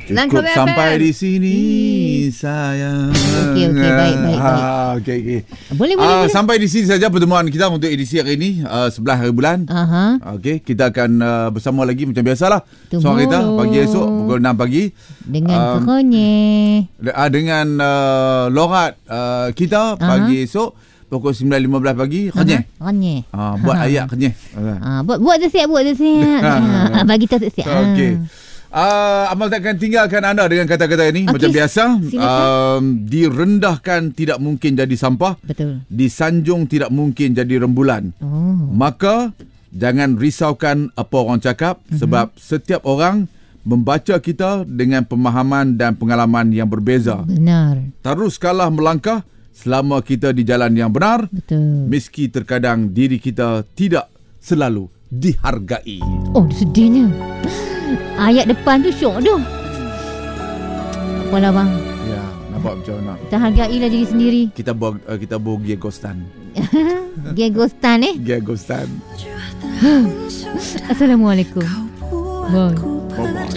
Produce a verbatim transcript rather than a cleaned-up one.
Cukup sampai di sini sayang. Okey okey baik baik baik. Ah, okey okey. Boleh boleh, Ah, boleh. sampai di sini saja pertemuan kita untuk edisi hari ini, uh, sebelas hari bulan. Aha. Okey, kita akan uh, bersama lagi macam biasalah. Tomorrow. Suara kita pagi esok pukul enam pagi Dengan um, Keronye. uh, dengan uh, lorat uh, kita Aha. pagi esok pukul sembilan lima belas pagi. Kenyeh. Kenyeh. Ah, buat ayat kenyeh. Ah, buat buat je siap buat je siap. Ah, bagi tahu siap. Okey. Uh, Amal takkan tinggalkan anda dengan kata-kata ini. Okey, Macam biasa, silakan. um, direndahkan tidak mungkin jadi sampah, Betul. disanjung tidak mungkin jadi rembulan. Oh. Maka jangan risaukan apa orang cakap, mm-hmm. sebab setiap orang membaca kita dengan pemahaman dan pengalaman yang berbeza. Benar. Teruskanlah melangkah selama kita di jalan yang benar. Betul. Meski terkadang diri kita tidak selalu dihargai. Oh, sedihnya. Ayat depan tu syok tu. Apalah bang. Ya, nampak macam nak. Kita hargailah diri sendiri. Kita bawa uh, kita bawa Gia Ghostan. Gegostan eh. Gia Ghostan. Assalamualaikum. Bye. Bye-bye.